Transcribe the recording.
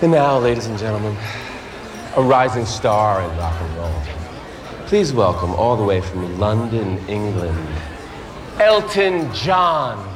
And now, ladies and gentlemen, a rising star in rock and roll. Please welcome all the way from London, England, Elton John.